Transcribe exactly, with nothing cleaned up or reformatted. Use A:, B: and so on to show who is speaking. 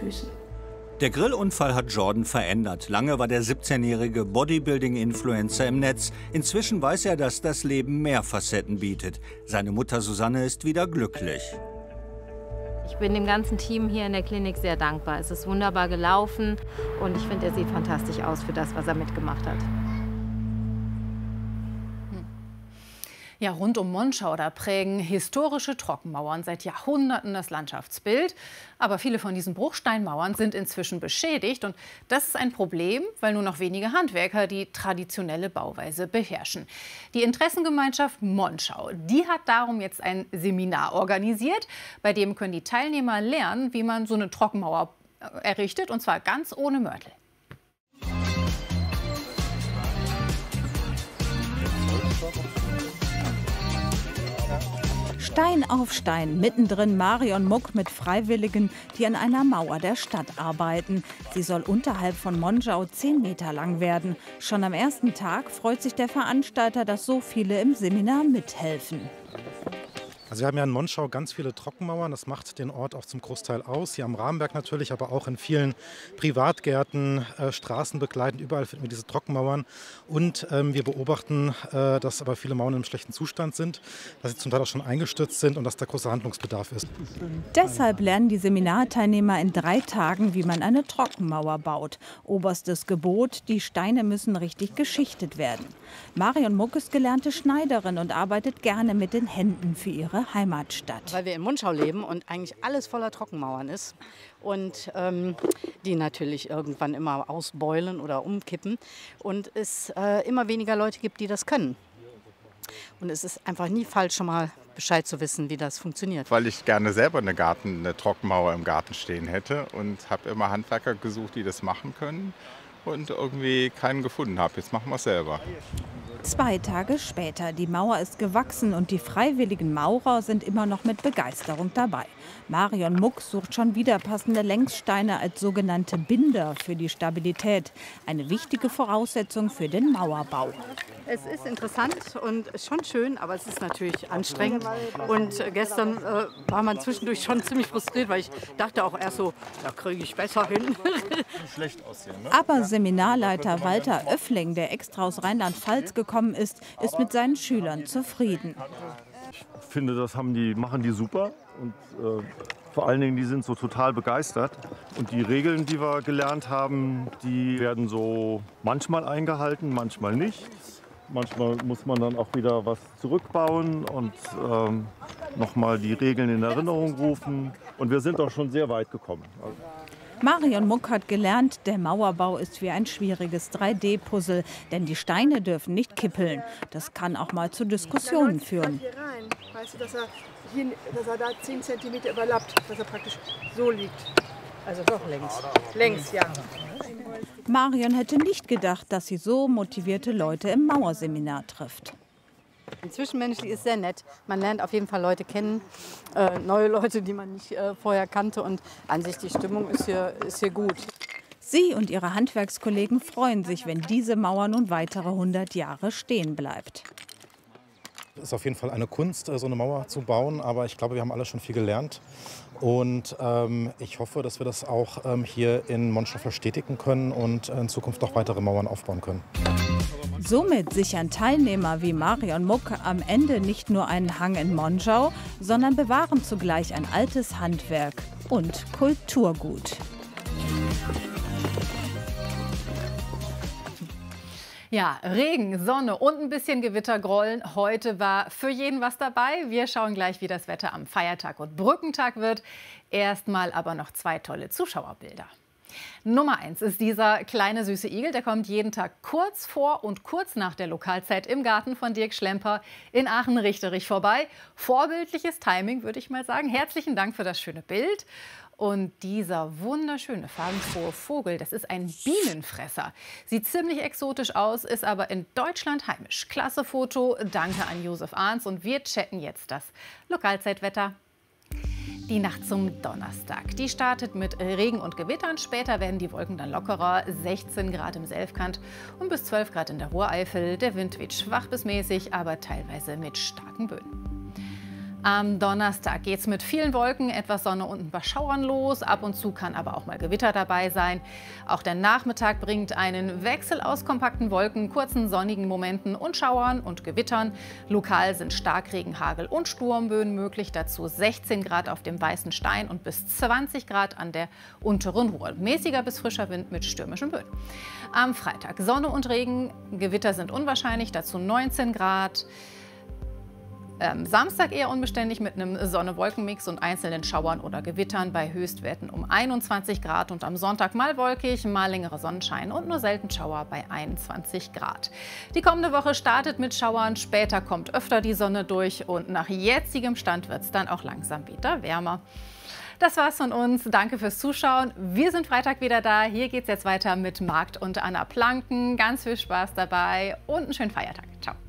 A: müssen.
B: Der Grillunfall hat Jordan verändert. Lange war der siebzehnjährige Bodybuilding-Influencer im Netz. Inzwischen weiß er, dass das Leben mehr Facetten bietet. Seine Mutter Susanne ist wieder glücklich.
C: Ich bin dem ganzen Team hier in der Klinik sehr dankbar. Es ist wunderbar gelaufen und ich finde, er sieht fantastisch aus für das, was er mitgemacht hat.
D: Ja, rund um Monschau, da prägen historische Trockenmauern seit Jahrhunderten das Landschaftsbild. Aber viele von diesen Bruchsteinmauern sind inzwischen beschädigt. Und das ist ein Problem, weil nur noch wenige Handwerker die traditionelle Bauweise beherrschen. Die Interessengemeinschaft Monschau, die hat darum jetzt ein Seminar organisiert. Bei dem können die Teilnehmer lernen, wie man so eine Trockenmauer errichtet, und zwar ganz ohne Mörtel.
E: Stein auf Stein, mittendrin Marion Muck mit Freiwilligen, die an einer Mauer der Stadt arbeiten. Sie soll unterhalb von Monschau zehn Meter lang werden. Schon am ersten Tag freut sich der Veranstalter, dass so viele im Seminar mithelfen.
F: Also wir haben ja in Monschau ganz viele Trockenmauern, das macht den Ort auch zum Großteil aus. Hier am Rahmenberg natürlich, aber auch in vielen Privatgärten, äh, Straßen begleitend, überall finden wir diese Trockenmauern. Und ähm, wir beobachten, äh, dass aber viele Mauern im schlechten Zustand sind, dass sie zum Teil auch schon eingestürzt sind und dass da großer Handlungsbedarf ist.
E: Deshalb lernen die Seminarteilnehmer in drei Tagen, wie man eine Trockenmauer baut. Oberstes Gebot, die Steine müssen richtig geschichtet werden. Marion Muck ist gelernte Schneiderin und arbeitet gerne mit den Händen für ihre Heimatstadt.
G: Weil wir in Monschau leben und eigentlich alles voller Trockenmauern ist und ähm, die natürlich irgendwann immer ausbeulen oder umkippen und es äh, immer weniger Leute gibt, die das können. Und es ist einfach nie falsch, schon mal Bescheid zu wissen, wie das funktioniert.
H: Weil ich gerne selber eine, Garten, eine Trockenmauer im Garten stehen hätte und habe immer Handwerker gesucht, die das machen können. Und irgendwie keinen gefunden habe. Jetzt machen wir es selber.
E: Zwei Tage später. Die Mauer ist gewachsen und die freiwilligen Maurer sind immer noch mit Begeisterung dabei. Marion Muck sucht schon wieder passende Längssteine als sogenannte Binder für die Stabilität. Eine wichtige Voraussetzung für den Mauerbau.
G: Es ist interessant und schon schön, aber es ist natürlich anstrengend. Und gestern äh, war man zwischendurch schon ziemlich frustriert, weil ich dachte auch erst so, da kriege ich besser hin.
H: Schlecht aussehen, ne?
E: Aber Seminarleiter Walter Oeffling, der extra aus Rheinland-Pfalz gekommen ist, ist mit seinen Schülern zufrieden.
I: Ich finde, das haben die, machen die super. Und äh, vor allen Dingen, die sind so total begeistert. Und die Regeln, die wir gelernt haben, die werden so manchmal eingehalten, manchmal nicht. Manchmal muss man dann auch wieder was zurückbauen und ähm, nochmal die Regeln in Erinnerung rufen. Und wir sind auch schon sehr weit gekommen.
E: Marion Muck hat gelernt, der Mauerbau ist wie ein schwieriges drei D Puzzle. Denn die Steine dürfen nicht kippeln. Das kann auch mal zu Diskussionen führen.
A: Hier rein. Weißt du, dass er, hier, dass er da zehn Zentimeter überlappt, dass er praktisch so liegt. Also doch längs. Längs, ja.
E: Marion hätte nicht gedacht, dass sie so motivierte Leute im Mauerseminar trifft.
G: Zwischenmenschlich ist sehr nett. Man lernt auf jeden Fall Leute kennen, äh, neue Leute, die man nicht äh, vorher kannte. Und an sich die Stimmung ist hier, ist hier gut.
E: Sie und ihre Handwerkskollegen freuen sich, wenn diese Mauer nun weitere hundert Jahre stehen bleibt.
F: Es ist auf jeden Fall eine Kunst, so eine Mauer zu bauen, aber ich glaube, wir haben alle schon viel gelernt. Und ähm, ich hoffe, dass wir das auch ähm, hier in Monschau verstetigen können und in Zukunft noch weitere Mauern aufbauen können.
E: Somit sichern Teilnehmer wie Marion Muck am Ende nicht nur einen Hang in Monschau, sondern bewahren zugleich ein altes Handwerk und Kulturgut.
D: Ja, Regen, Sonne und ein bisschen Gewittergrollen. Heute war für jeden was dabei. Wir schauen gleich, wie das Wetter am Feiertag und Brückentag wird. Erstmal aber noch zwei tolle Zuschauerbilder. Nummer eins ist dieser kleine süße Igel. Der kommt jeden Tag kurz vor und kurz nach der Lokalzeit im Garten von Dirk Schlemper in Aachen-Richterich vorbei. Vorbildliches Timing, würde ich mal sagen. Herzlichen Dank für das schöne Bild. Und dieser wunderschöne, farbenfrohe Vogel, das ist ein Bienenfresser. Sieht ziemlich exotisch aus, ist aber in Deutschland heimisch. Klasse Foto, danke an Josef Ahns. Und wir checken jetzt das Lokalzeitwetter. Die Nacht zum Donnerstag, die startet mit Regen und Gewittern. Später werden die Wolken dann lockerer, sechzehn Grad im Selfkant und bis zwölf Grad in der Ruhreifel. Der Wind weht schwach bis mäßig, aber teilweise mit starken Böen. Am Donnerstag geht es mit vielen Wolken, etwas Sonne und ein paar Schauern los. Ab und zu kann aber auch mal Gewitter dabei sein. Auch der Nachmittag bringt einen Wechsel aus kompakten Wolken, kurzen sonnigen Momenten und Schauern und Gewittern. Lokal sind Starkregen, Hagel und Sturmböen möglich. Dazu sechzehn Grad auf dem Weißen Stein und bis zwanzig Grad an der unteren Ruhr. Mäßiger bis frischer Wind mit stürmischen Böen. Am Freitag Sonne und Regen. Gewitter sind unwahrscheinlich, dazu neunzehn Grad. Ähm, Samstag eher unbeständig mit einem Sonne-Wolken-Mix und einzelnen Schauern oder Gewittern bei Höchstwerten um einundzwanzig Grad. Und am Sonntag mal wolkig, mal längere Sonnenschein und nur selten Schauer bei einundzwanzig Grad. Die kommende Woche startet mit Schauern, später kommt öfter die Sonne durch und nach jetzigem Stand wird es dann auch langsam wieder wärmer. Das war's von uns. Danke fürs Zuschauen. Wir sind Freitag wieder da. Hier geht's jetzt weiter mit Markt und Anna Planken. Ganz viel Spaß dabei und einen schönen Feiertag. Ciao.